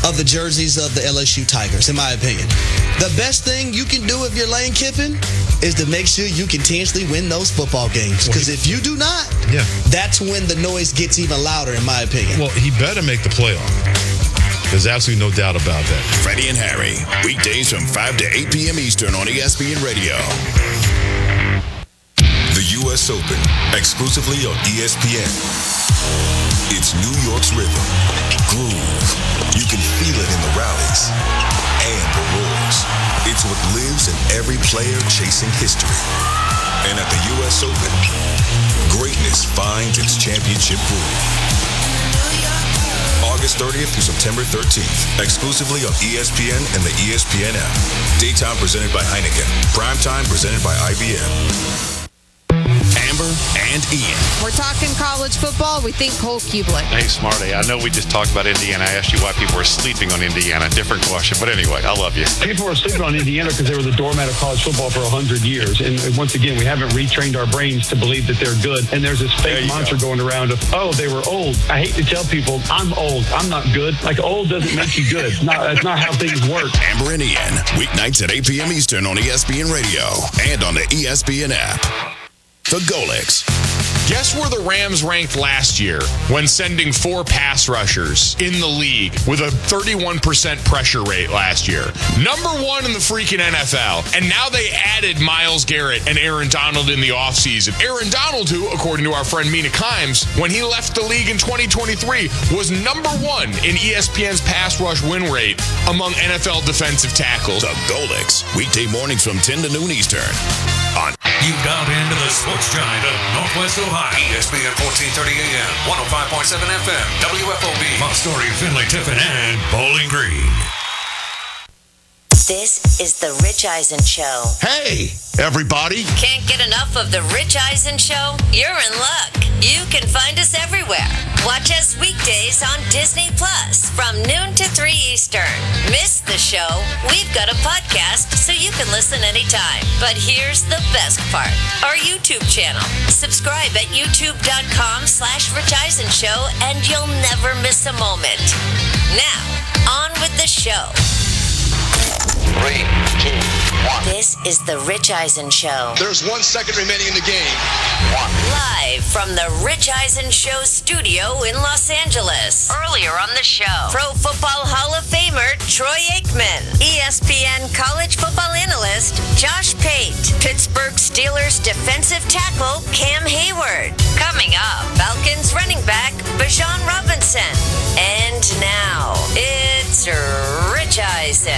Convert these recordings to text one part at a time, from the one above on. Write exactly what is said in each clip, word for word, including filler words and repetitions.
of the jerseys of the L S U Tigers, in my opinion. The best thing you can do if you're Lane Kiffin is to make sure you continuously win those football games. Because if you do not, yeah. that's when the noise gets even louder, in my opinion. Well, he better make the playoff. There's absolutely no doubt about that. Freddie and Harry, weekdays from five to eight p.m. Eastern on E S P N Radio. The U S Open, exclusively on E S P N. It's New York's rhythm, groove. You can feel it in the rallies and the roars. It's what lives in every player chasing history. And at the U S Open, greatness finds its championship groove. August thirtieth through September thirteenth, exclusively on E S P N and the E S P N app. Daytime presented by Heineken. Primetime presented by I B M. Amber and Ian. We're talking college football. We think Cole Kubelik. Hey, Smarty, I know we just talked about Indiana. I asked you why people were sleeping on Indiana. Different question. But anyway, I love you. People were sleeping on Indiana because they were the doormat of college football for one hundred years. And once again, we haven't retrained our brains to believe that they're good. And there's this fake mantra go. going around of, oh, they were old. I hate to tell people, I'm old. I'm not good. Like, old doesn't make you good. Not, that's not how things work. Amber and Ian, weeknights at eight p.m. Eastern on E S P N Radio and on the E S P N app. The Golix. Guess where the Rams ranked last year when sending four pass rushers in the league with a thirty-one percent pressure rate last year? Number one in the freaking N F L. And now they added Myles Garrett and Aaron Donald in the offseason. Aaron Donald, who, according to our friend Mina Kimes, when he left the league in twenty twenty-three, was number one in E S P N's pass rush win rate among N F L defensive tackles. The Golix, weekday mornings from ten to noon Eastern. On You dialed into the sports giant of Northwest Ohio. E S P N fourteen thirty A M, one oh five point seven F M, W F O B. Montgomery, Finley, Tiffin, and Bowling Green. This is the Rich Eisen Show. Hey, everybody. Can't get enough of the Rich Eisen Show? You're in luck. You can find us everywhere. Watch us weekdays on Disney Plus from noon to three Eastern. Miss the show? We've got a podcast so you can listen anytime. But here's the best part. Our YouTube channel. Subscribe at youtube.com slash Rich Eisen Show and you'll never miss a moment. Now, on with the show. Three, two, one. This is the Rich Eisen Show. There's one second remaining in the game. One. Live from the Rich Eisen Show studio in Los Angeles. Earlier on the show, Pro Football Hall of Famer Troy Aikman, E S P N college football analyst Josh Pate, Pittsburgh Steelers defensive tackle Cam Hayward. Coming up, Falcons running back Bijan Robinson. And now, it's Rich Eisen.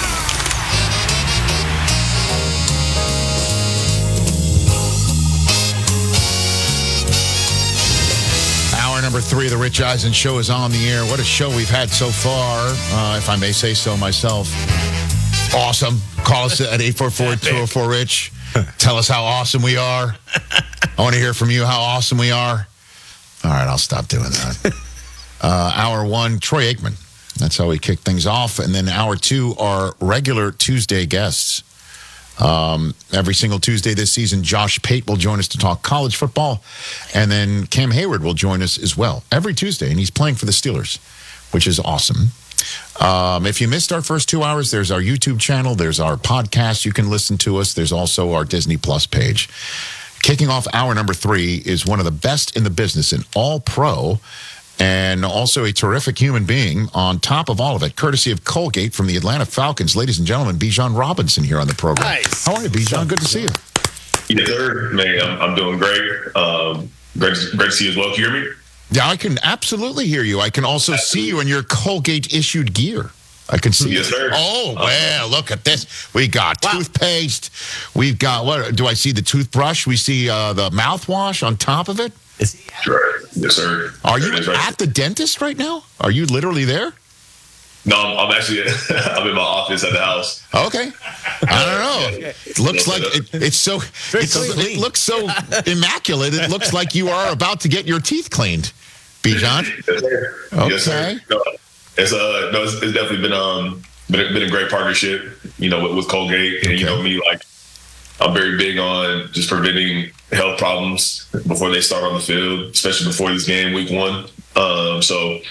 Hour number three of the Rich Eisen Show is on the air. What a show we've had so far, uh, if I may say so myself. Awesome. Call us at eight four four, two oh four, RICH. Tell us how awesome we are. I want to hear from you how awesome we are. All right, I'll stop doing that. Uh, hour one, Troy Aikman. That's how we kick things off. And then hour two, our regular Tuesday guests. Um, every single Tuesday this season, Josh Pate will join us to talk college football. And then Cam Hayward will join us as well every Tuesday. And he's playing for the Steelers, which is awesome. Um, if you missed our first two hours, there's our YouTube channel. There's our podcast. You can listen to us. There's also our Disney Plus page. Kicking off hour number three is one of the best in the business, an all-pro and also a terrific human being on top of all of it, courtesy of Colgate from the Atlanta Falcons. Ladies and gentlemen, Bijan Robinson here on the program. Nice. How are you, Bijan? Good to see you. Yes, sir. Man, I'm, I'm doing great. Um, great, great to see you as well. Can you hear me? Yeah, I can absolutely hear you. I can also absolutely. see you in your Colgate-issued gear. I can see yes, it. Sir. Oh, well, look at this. We got wow. toothpaste. We've got, what do I see, the toothbrush? We see uh, the mouthwash on top of it. Sure. Yes, sir. Are you right. at the dentist right now? Are you literally there? No, I'm, I'm actually I'm in my office at the house. Okay. I don't know. It looks like it, it's so it's, it looks so immaculate. It looks like you are about to get your teeth cleaned, Bijan. Yes, sir. Okay. Yes, sir. No, it's uh no, it's, it's definitely been um been a, been a great partnership, you know, with, with Colgate, and okay. you know me, like I'm very big on just preventing health problems before they start on the field, especially before this game, week one. Um, so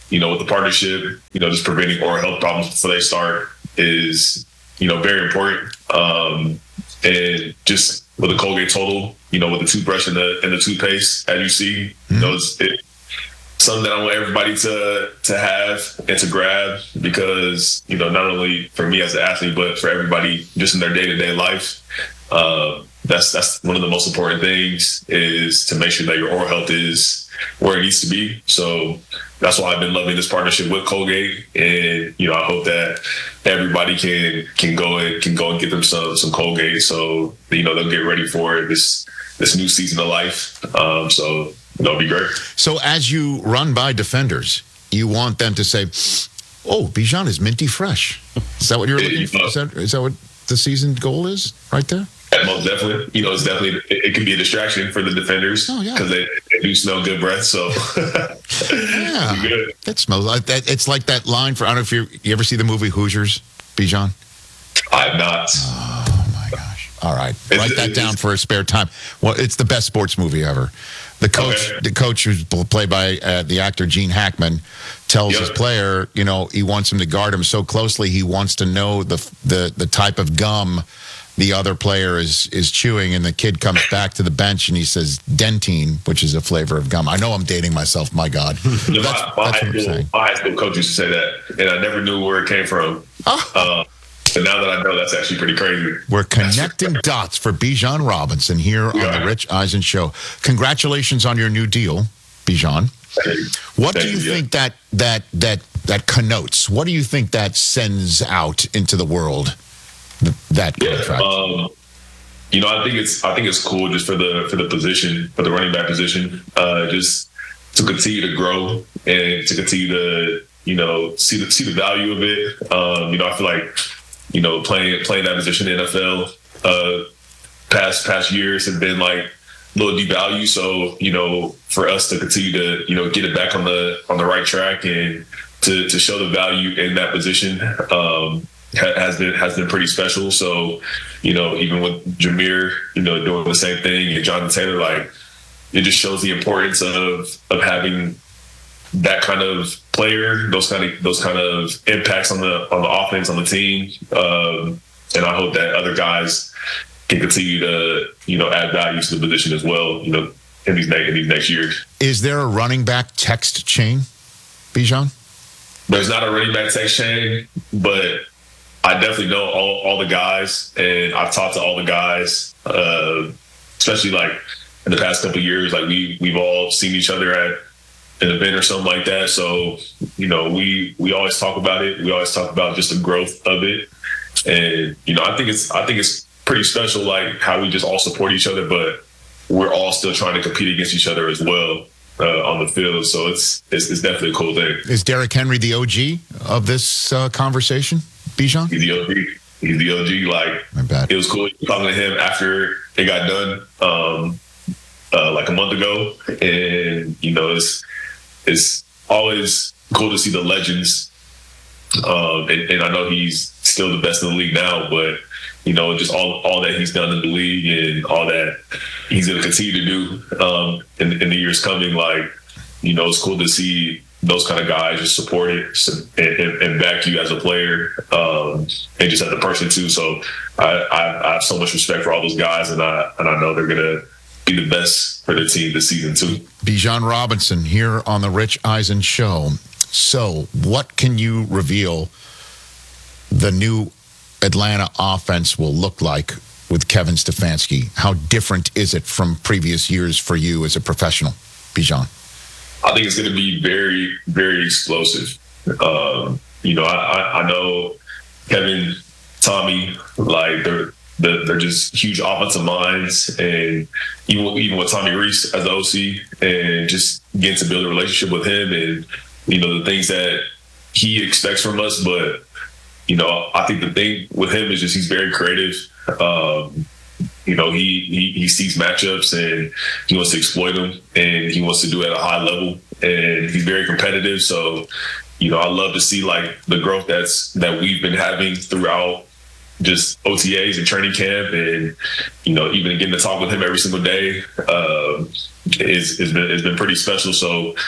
you know, with the partnership, you know, just preventing oral health problems before they start is, you know, very important. Um, and just with the Colgate Total, you know, with the toothbrush and the and the toothpaste, as you see, mm-hmm. you know, it's it, something that I want everybody to to have and to grab, because, you know, not only for me as an athlete, but for everybody just in their day-to-day life. Uh, that's that's one of the most important things, is to make sure that your oral health is where it needs to be. So that's why I've been loving this partnership with Colgate, and, you know, I hope that everybody can can go and can go and get them some some Colgate, so, you know, they'll get ready for this this new season of life. Um, so that'll be great. So as you run by defenders, you want them to say, "Oh, Bijan is minty fresh." Is that what you're looking for? Is that, is that what the season goal is right there? Yeah, most definitely. You know, it's definitely, it, it can be a distraction for the defenders, because oh, yeah. they, they do smell good breath. So yeah, good. That smells like that. It's like that line for, I don't know if you you ever see the movie Hoosiers, Bijan? I have not. Oh my gosh! All right, write that down for a spare time. Well, it's the best sports movie ever. The coach, okay. the coach who's played by uh, the actor Gene Hackman, tells yep. his player, you know, he wants him to guard him so closely. He wants to know the the the type of gum the other player is is chewing, and the kid comes back to the bench and he says Dentine, which is a flavor of gum. I know I'm dating myself. My God, that's, my, my, that's what high I'm school, saying. My high school coach used to say that, and I never knew where it came from. Oh. Uh, but now that I know, that's actually pretty crazy. We're connecting dots for Bijan Robinson here yeah. on the Rich Eisen Show. Congratulations on your new deal, Bijan. What Thank do you, you think yeah. that that that that connotes? What do you think that sends out into the world? That contract. Yeah, um, you know, I think it's I think it's cool just for the for the position, for the running back position, uh, just to continue to grow and to continue to, you know, see the see the value of it. Um, you know, I feel like, you know, playing playing that position in the N F L uh, past past years have been like a little devalued. So, you know, for us to continue to, you know, get it back on the on the right track and to to show the value in that position. Um, has been has been pretty special. So, you know, even with Jameer, you know, doing the same thing, and Jonathan Taylor, like, it just shows the importance of of having that kind of player, those kind of those kind of impacts on the on the offense, on the team. Um, and I hope that other guys can continue to, you know, add value to the position as well, you know, in these next in these next years. Is there a running back text chain, Bijan? There's not a running back text chain, but I definitely know all, all the guys, and I've talked to all the guys, uh, especially like in the past couple of years. Like we we've all seen each other at an event or something like that. So, you know, we we always talk about it. We always talk about just the growth of it, and, you know, I think it's I think it's pretty special, like how we just all support each other, but we're all still trying to compete against each other as well uh, on the field. So it's, it's it's definitely a cool thing. Is Derrick Henry the O G of this uh, conversation? Bijan? He's the O G. He's the O G. Like, it was cool talking to him after it got done, um, uh, like a month ago. And, you know, it's it's always cool to see the legends. Um, and, and I know he's still the best in the league now, but, you know, just all all that he's done in the league and all that he's going to continue to do um, in, in the years coming. Like, you know, it's cool to see those kind of guys just support it and, and, and back you as a player, um, and just as a person too. So I, I, I have so much respect for all those guys, and I and I know they're gonna be the best for their team this season too. Bijan Robinson here on the Rich Eisen Show. So, what can you reveal the new Atlanta offense will look like with Kevin Stefanski? How different is it from previous years for you as a professional, Bijan? I think it's going to be very, very explosive. Um, you know, I, I know Kevin, Tommy, like they're they're just huge offensive minds, and even even with Tommy Rees as the O C, and just getting to build a relationship with him, and, you know, the things that he expects from us. But, you know, I think the thing with him is just he's very creative. Um, You know, he, he he sees matchups and he wants to exploit them, and he wants to do it at a high level, and he's very competitive. So, you know, I love to see like the growth that's that we've been having throughout just O T As and training camp, and, you know, even getting to talk with him every single day uh, is has been has been pretty special. So,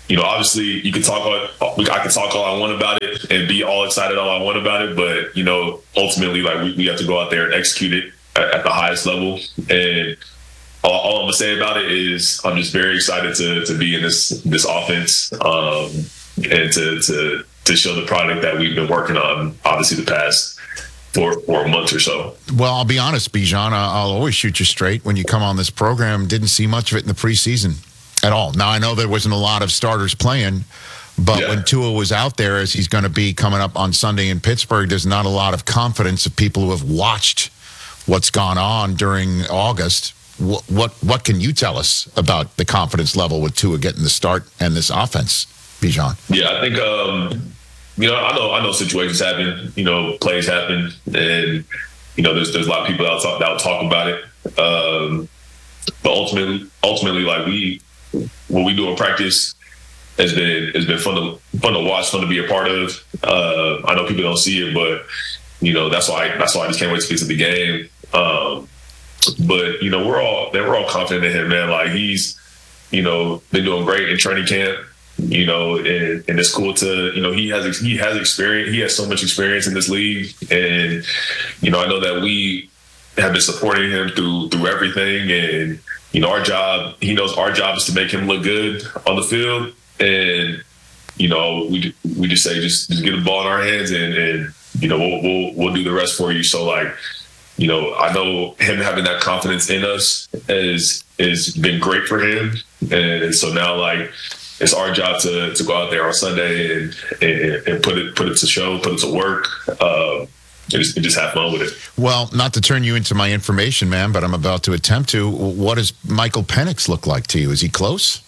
you know, obviously you can talk all, I can talk all I want about it and be all excited all I want about it, but you know, ultimately, like we, we have to go out there and execute it at, at the highest level. And all, all I'm gonna say about it is I'm just very excited to to be in this this offense um, and to to to show the product that we've been working on, obviously the past four four months or so. Well, I'll be honest, Bijan, I'll always shoot you straight. When you come on this program, didn't see much of it in the preseason at all. Now, I know there wasn't a lot of starters playing, but yeah. when Tua was out there, as he's going to be coming up on Sunday in Pittsburgh, there's not a lot of confidence of people who have watched what's gone on during August. What what, what can you tell us about the confidence level with Tua getting the start and this offense, Bijan? Yeah, I think, um, you know, I know I know situations happen, you know, plays happen, and, you know, there's there's a lot of people that'll talk, that'll talk about it. Um, but ultimately, ultimately, like we, what we do in practice has been has been fun to fun to watch, fun to be a part of. Uh, I know people don't see it, but you know that's why that's why I just can't wait to get to the game. Um, but you know we're all we're all confident in him, man. Like he's you know been doing great in training camp. You know, and, and it's cool to you know he has he has experience. He has so much experience in this league, and you know I know that we have been supporting him through through everything. And you know our job, he knows our job is to make him look good on the field. And you know we we just say just just get the ball in our hands, and, and you know we'll, we'll we'll do the rest for you. So like you know I know him having that confidence in us is is been great for him, and so now like. It's our job to to go out there on Sunday and, and and put it put it to show, put it to work, uh, and, just, and just have fun with it. Well, not to turn you into my information man, but I'm about to attempt to. What does Michael Penix look like to you? Is he close?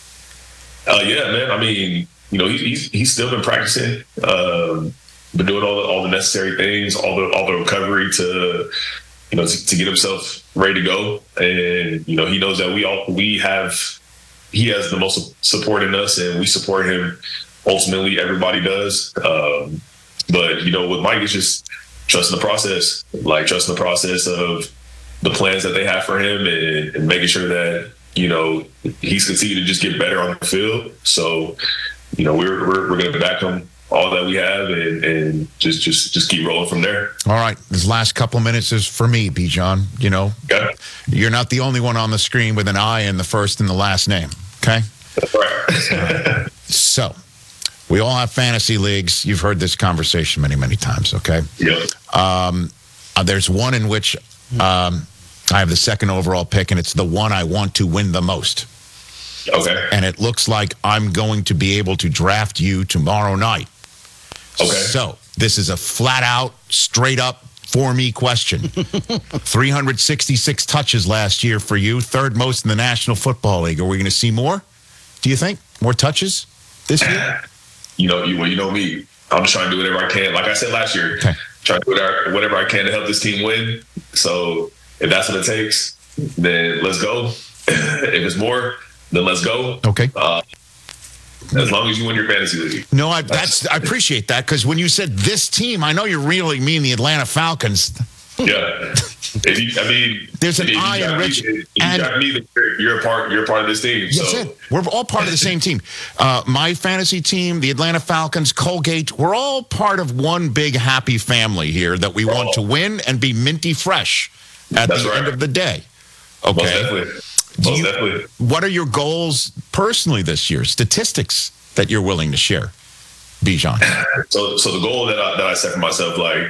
Uh, yeah, man. I mean, you know, he, he's he's still been practicing, um, been doing all the all the necessary things, all the all the recovery to you know to, to get himself ready to go. And you know, he knows that we all we have. He has the most support in us, and we support him. Ultimately, everybody does. Um, but, you know, with Mike, it's just trusting the process, like trusting the process of the plans that they have for him and, and making sure that, you know, he's continued to just get better on the field. So, you know, we're we're, we're going to back him all that we have and, and just, just, just keep rolling from there. All right. This last couple minutes is for me, Bijan. You know, okay. You're not the only one on the screen with an I in the first and the last name. Okay. That's right. So, we all have fantasy leagues. You've heard this conversation many, many times. Okay. Yeah. Um, uh, there's one in which um, I have the second overall pick, and it's the one I want to win the most. Okay. And it looks like I'm going to be able to draft you tomorrow night. Okay. So, this is a flat out, straight up for me question. three hundred sixty-six touches last year for you, third most in the National Football League. Are we going to see more? Do you think more touches this year? You know, you well, you know me. I'm just trying to do whatever I can. Like I said last year, okay. Trying to do whatever, whatever I can to help this team win. So if that's what it takes, then let's go. If it's more, then let's go. Okay. Uh, As long as you win your fantasy league. No, I that's I appreciate that because when you said this team, I know you really mean the Atlanta Falcons. Yeah, if you, I mean, there's an if I in Rich. Me, if you got me, you're a part. You're a part of this team. That's so. it. We're all part of the same team. Uh, my fantasy team, the Atlanta Falcons, Colgate. We're all part of one big happy family here that we oh. want to win and be minty fresh at That's the right. end of the day. Okay. Most definitely. Most you, definitely. What are your goals personally this year? Statistics that you're willing to share, Bijan? So, so the goal that I, that I set for myself, like,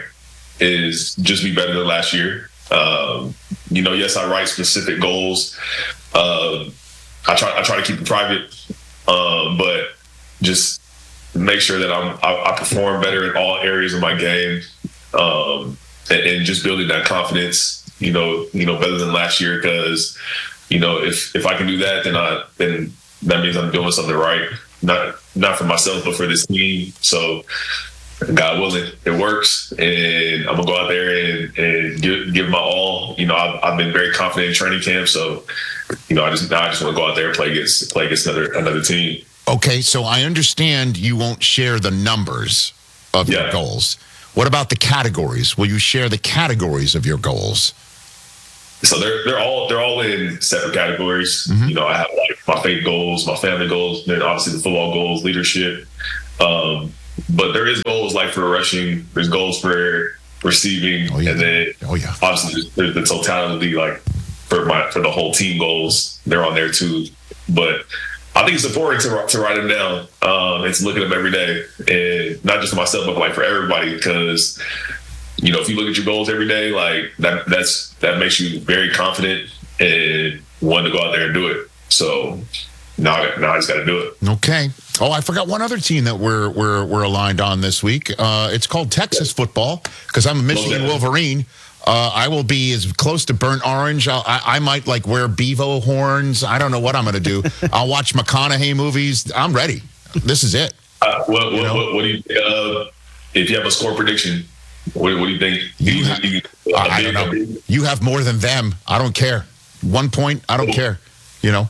is just be better than last year. Um, you know, yes, I write specific goals. Uh, I try, I try to keep it private, um, but just make sure that I'm, I, I perform better in all areas of my game, um, and, and just building that confidence. You know, you know, better than last year because, you know, if if I can do that, then I then that means I'm doing something right. Not not for myself, but for this team. So, God willing, it works, and I'm gonna go out there and, and give, give my all. You know, I've, I've been very confident in training camp, so you know, I just now I just want to go out there and play against play against another another team. Okay, so I understand you won't share the numbers of yeah. your goals. What about the categories? Will you share the categories of your goals? so they're they're all they're all in separate categories. Mm-hmm. You know, I have like my faith goals, my family goals, then obviously the football goals, leadership. Um, but there is goals like for rushing, there's goals for receiving, oh, yeah. and then oh, yeah. obviously there's the totality, like for my for the whole team goals, they're on there too. But I think it's important to to write them down. Um, and to look at them every day, and not just for myself, but like for everybody, because you know, if you look at your goals every day, like that, that's that makes you very confident and want to go out there and do it. So now, I, now I just got to do it. Okay. Oh, I forgot one other team that we're we're we're aligned on this week. Uh, it's called Texas football because I'm a Michigan Wolverine. Uh, I will be as close to burnt orange. I'll, I I might like wear bevo horns. I don't know what I'm going to do. I'll watch McConaughey movies. I'm ready. This is it. Uh, what, what, what, what do you uh, if you have a score prediction? What, what do you think? You have, uh, I don't know. You have more than them. I don't care. One point. I don't care. You know.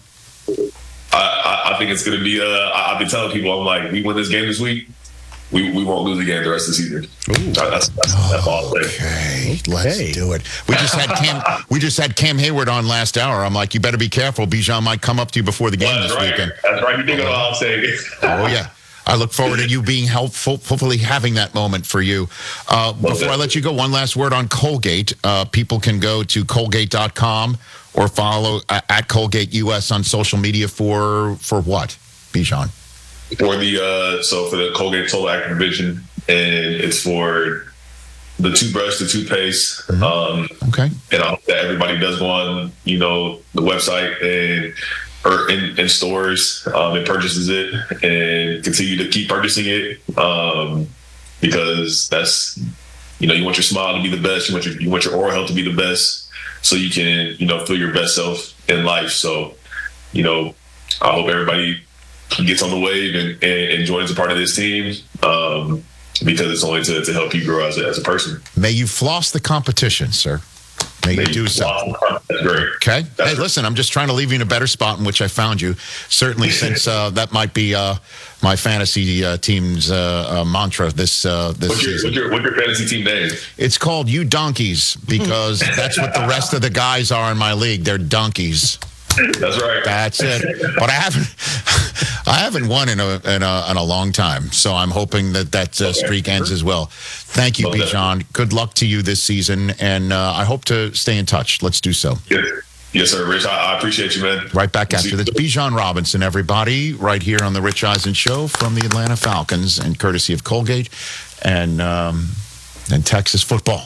I, I think it's going to be. Uh, I've been telling people, I'm like, we win this game this week, we we won't lose the game the rest of the season. Ooh. That's, that's, that's all. Okay, let's hey. do it. We just had Cam. we just had Cam Hayward on last hour. I'm like, you better be careful. Bijan might come up to you before the game well, this right. weekend. That's right. You think oh. about what I'm saying. Oh yeah. I look forward to you being helpful, hopefully having that moment for you. Uh, before I let you go, one last word on Colgate. Uh, people can go to Colgate dot com or follow uh, at Colgate U S on social media for for what, Bijan? For the uh, so for the Colgate Total Active Vision, and it's for the toothbrush, the toothpaste. Mm-hmm. Um, okay. And I hope that everybody does go on, you know, the website and. Or in, in stores, um, and purchases it and continue to keep purchasing it um, because that's, you know, you want your smile to be the best. You want your you want your oral health to be the best, so you can, you know, feel your best self in life. So, you know, I hope everybody gets on the wave and, and, and joins a part of this team um, because it's only to, to help you grow as a, as a person. May you floss the competition, sir. May you do so. That's great. Okay. That's hey, listen, I'm just trying to leave you in a better spot in which I found you. Certainly, since uh, that might be uh, my fantasy uh, team's uh, uh, mantra this uh, this what's your, season. What's your, what's your fantasy team name? It's called You Donkeys because that's what the rest of the guys are in my league. They're donkeys. That's right. That's it. But I haven't, I haven't won in a in a, in a long time. So I'm hoping that that uh, streak ends as well. Thank you, Bijan. Good luck to you this season, and uh, I hope to stay in touch. Let's do so. Yes, yes sir, Rich. I, I appreciate you, man. Right back after this. Bijan Robinson, everybody, right here on the Rich Eisen Show from the Atlanta Falcons, and courtesy of Colgate and um, and Texas football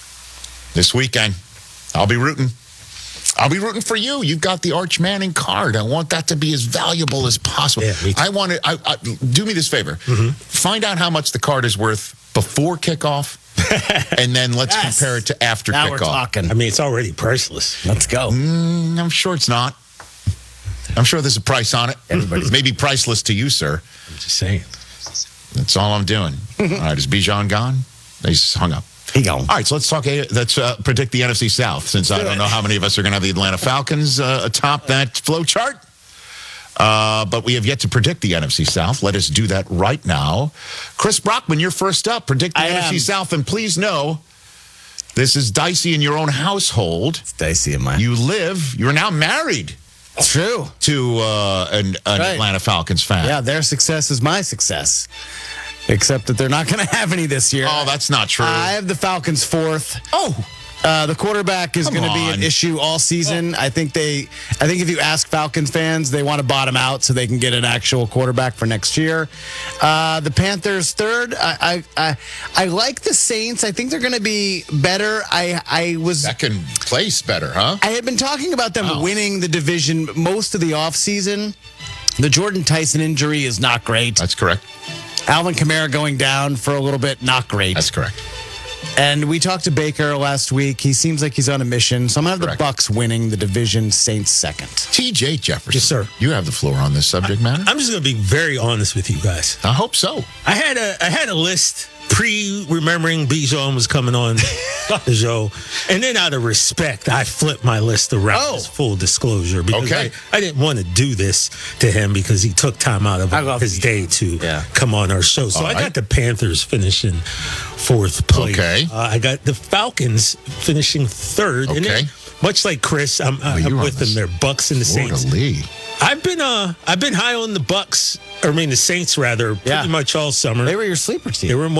this weekend. I'll be rooting. I'll be rooting for you. You've got the Arch Manning card. I want that to be as valuable as possible. Yeah, me too. I want to. I, I, do me this favor. Mm-hmm. Find out how much the card is worth before kickoff, and then let's yes. compare it to after now kickoff. We're talking. I mean, it's already priceless. Let's go. Mm, I'm sure it's not. I'm sure there's a price on it. Everybody's maybe priceless to you, sir. I'm just saying. That's all I'm doing. All right, is Bijan gone? He's hung up. He gone. All right, so let's talk. Let's uh, predict the N F C South, since I don't know how many of us are going to have the Atlanta Falcons uh, atop that flow chart. Uh, but we have yet to predict the N F C South. Let us do that right now. Chris Brockman, you're first up. Predict the I N F C am. South, and please know this is dicey in your own household. It's dicey in mine. You live. You're now married. It's true. To uh, an, an right. Atlanta Falcons fan. Yeah, their success is my success. Except that they're not going to have any this year. Oh, that's not true. Uh, I have the Falcons fourth. Oh. Uh, the quarterback is going to be an issue all season. Oh. I think they, I think if you ask Falcons fans, they want to bottom out so they can get an actual quarterback for next year. Uh, the Panthers third. I, I, I, I like the Saints. I think they're going to be better. I, I was second place better, huh? I had been talking about them oh. winning the division most of the offseason. The Jordan Tyson injury is not great. That's correct. Alvin Kamara going down for a little bit, not great. That's correct. And we talked to Baker last week. He seems like he's on a mission. So I'm going to have the Bucks winning the division, Saints second. T J Jefferson. Yes, sir. You have the floor on this subject matter. I'm just going to be very honest with you guys. I hope so. I had a I had a list pre-remembering Bijan was coming on the show. And then out of respect, I flipped my list around oh. as full disclosure. Because okay. I, I didn't want to do this to him because he took time out of his day to yeah. come on our show. So All I right. got the Panthers finishing fourth place. Okay. Uh, I got the Falcons finishing third. Okay. And then much like Chris, I'm, Oh, I'm you're on with them. this They're Bucks and the Florida Saints. Lee. I've been uh I've been high on the Bucks. I mean the Saints rather pretty Yeah. much all summer. They were your sleeper team. They were